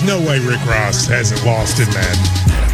There's no way Rick Ross hasn't lost in Madden.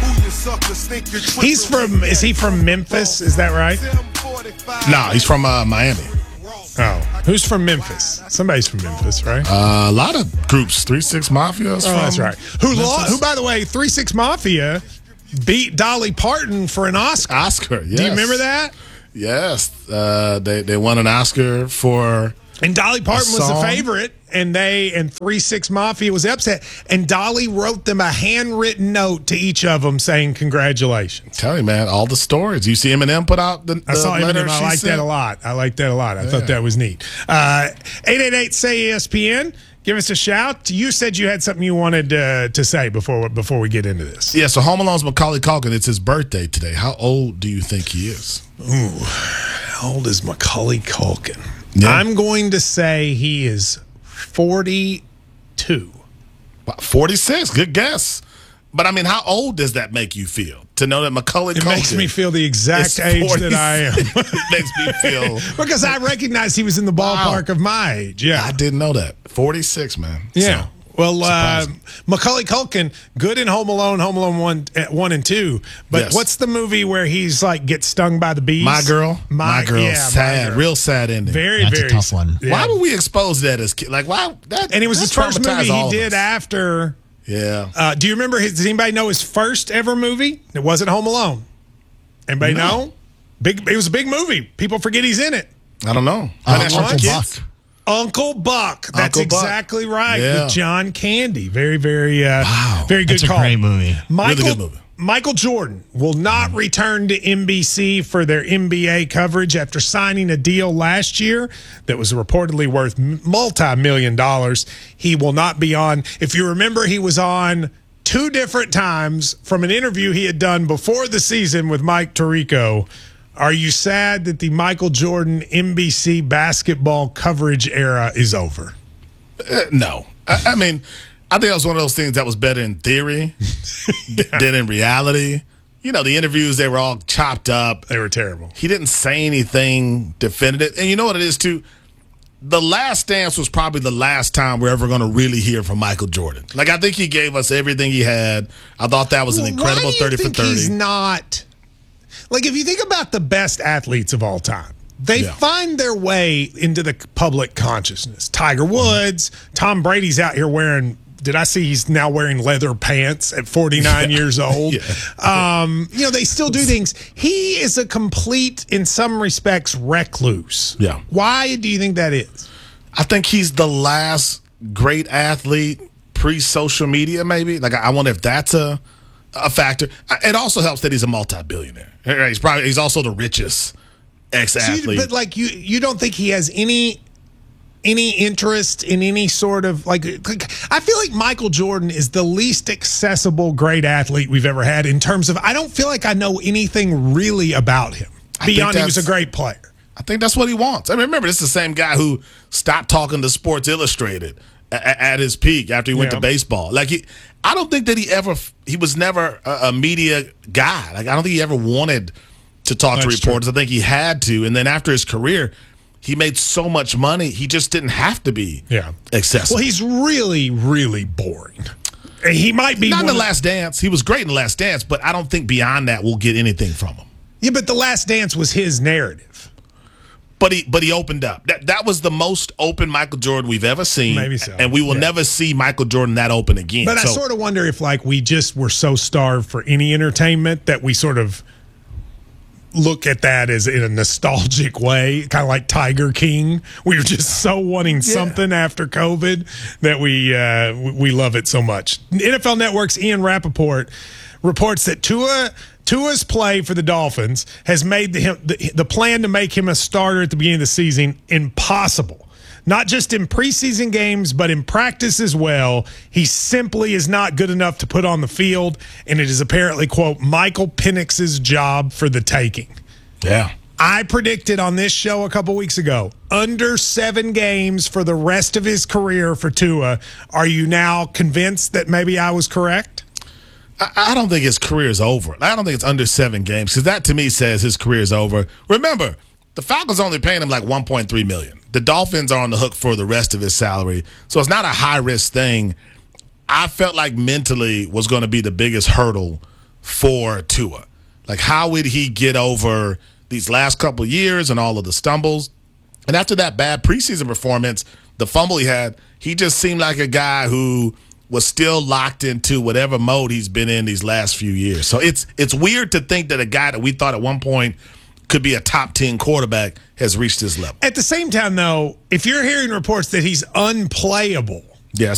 Is he from Memphis? Is that right? No, he's from Miami. Oh, who's from Memphis? Somebody's from Memphis, right? A lot of groups. 3 6 Mafia. That's right. Who, by the way, 3 6 Mafia beat Dolly Parton for an Oscar. Yes. Do you remember that? Yes. They won an Oscar for. And Dolly Parton was the favorite, and 3 6 Mafia was upset. And Dolly wrote them a handwritten note to each of them saying congratulations. Tell you, man, all the stories. You see Eminem put out the I saw letter. Eminem. I like that a lot. I thought that was neat. 888-SAY-ESPN. Give us a shout. You said you had something you wanted to say before we get into this. Yeah, so Home Alone's Macaulay Culkin. It's his birthday today. How old do you think he is? Ooh, how old is Macaulay Culkin? Yeah. I'm going to say he is 42. 46. Good guess. But, I mean, how old does that make you feel? To know that Macaulay Culkin... It makes me feel the exact age that I am. It makes me feel... Because I recognize he was in the ballpark of my age. Yeah, I didn't know that. 46, man. Yeah. So, well, Macaulay Culkin, good in Home Alone 1 and 2. But yes. What's the movie where he's like gets stung by the bees? My Girl. My Girl. Yeah, sad. My Girl. Real sad ending. That's a tough one. Yeah. Why would we expose that as kids? Like, why? And it was his first movie he did after... Yeah. Do you remember does anybody know his first ever movie? It wasn't Home Alone. Anybody know? It was a big movie. People forget he's in it. I don't know. Uncle Buck. Uncle Buck. That's Uncle Buck. exactly right. Yeah. With John Candy. Very, very, very good That's call. a great movie. Really good movie. Michael Jordan will not return to NBC for their NBA coverage after signing a deal last year that was reportedly worth multi-million dollars. He will not be on. If you remember, he was on 2 different times from an interview he had done before the season with Mike Tirico. Are you sad that the Michael Jordan NBC basketball coverage era is over? No. I mean... I think it was one of those things that was better in theory than in reality. You know, the interviews, they were all chopped up. They were terrible. He didn't say anything definitive. And you know what it is, too? The Last Dance was probably the last time we're ever going to really hear from Michael Jordan. Like, I think he gave us everything he had. I thought that was an incredible 30 for 30. He's not... Like, if you think about the best athletes of all time, they find their way into the public consciousness. Tiger Woods, Tom Brady's out here wearing... Did I see he's now wearing leather pants at 49 years old? They still do things. He is a complete, in some respects, recluse. Yeah. Why do you think that is? I think he's the last great athlete pre-social media, maybe. Like, I wonder if that's a factor. It also helps that he's a multi-billionaire. He's also the richest ex-athlete. But, like, you don't think he has any interest in any sort of like I feel like Michael Jordan is the least accessible great athlete we've ever had in terms of I don't feel like I know anything really about him beyond he was a great player. I think that's what he wants. I mean, remember, this is the same guy who stopped talking to Sports Illustrated at his peak after he went to baseball. Like, I don't think that he was never a media guy. Like, I don't think he ever wanted to talk to reporters. True. I think he had to. And then after his career, he made so much money, he just didn't have to be accessible. Well, he's really, really boring. He might be not in The Last Dance. He was great in The Last Dance, but I don't think beyond that we'll get anything from him. Yeah, but The Last Dance was his narrative. But he opened up. That was the most open Michael Jordan we've ever seen. Maybe so. And we will never see Michael Jordan that open again. But I sort of wonder if like we just were so starved for any entertainment that we sort of look at that as in a nostalgic way, kind of like Tiger King. We were just so wanting something after COVID that we love it so much. NFL Network's Ian Rappaport reports that Tua's play for the Dolphins has made the plan to make him a starter at the beginning of the season impossible. Not just in preseason games, but in practice as well. He simply is not good enough to put on the field, and it is apparently, quote, Michael Penix's job for the taking. Yeah. I predicted on this show a couple weeks ago, under 7 games for the rest of his career for Tua. Are you now convinced that maybe I was correct? I don't think his career is over. I don't think it's under 7 games, because that to me says his career is over. Remember, the Falcons only paying him like $1.3 million. The Dolphins are on the hook for the rest of his salary, so it's not a high-risk thing. I felt like mentally was going to be the biggest hurdle for Tua. Like, how would he get over these last couple of years and all of the stumbles? And after that bad preseason performance, the fumble he had, he just seemed like a guy who was still locked into whatever mode he's been in these last few years. So it's weird to think that a guy that we thought at one point could be a top 10 quarterback has reached this level. At the same time, though, if you're hearing reports that he's unplayable, yeah,